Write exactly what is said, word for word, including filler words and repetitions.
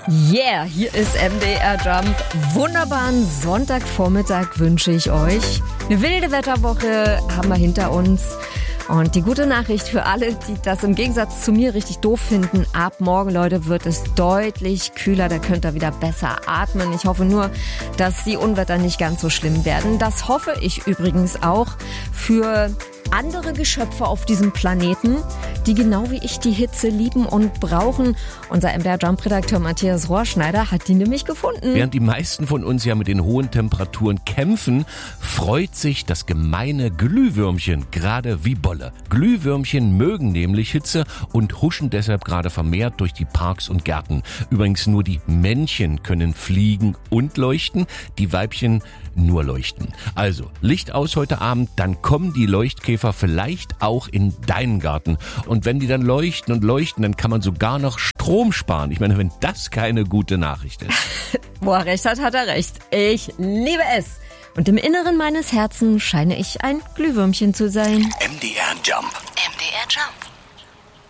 Yeah, hier ist M D R Jump. Wunderbaren Sonntagvormittag wünsche ich euch. Eine wilde Wetterwoche haben wir hinter uns. Und die gute Nachricht für alle, die das im Gegensatz zu mir richtig doof finden: Ab morgen, Leute, wird es deutlich kühler. Da könnt ihr wieder besser atmen. Ich hoffe nur, dass die Unwetter nicht ganz so schlimm werden. Das hoffe ich übrigens auch für andere Geschöpfe auf diesem Planeten, die genau wie ich die Hitze lieben und brauchen. Unser M D R Jump-Redakteur Matthias Rohrschneider hat die nämlich gefunden. Während die meisten von uns ja mit den hohen Temperaturen kämpfen, freut sich das gemeine Glühwürmchen gerade wie Bolle. Glühwürmchen mögen nämlich Hitze und huschen deshalb gerade vermehrt durch die Parks und Gärten. Übrigens nur die Männchen können fliegen und leuchten, die Weibchen nur leuchten. Also, Licht aus heute Abend, dann kommen die Leuchtkäfer vielleicht auch in deinen Garten. Und wenn die dann leuchten und leuchten, dann kann man sogar noch Strom sparen. Ich meine, wenn das keine gute Nachricht ist. Wo er recht hat, hat er recht. Ich liebe es. Und im Inneren meines Herzens scheine ich ein Glühwürmchen zu sein. M D R Jump.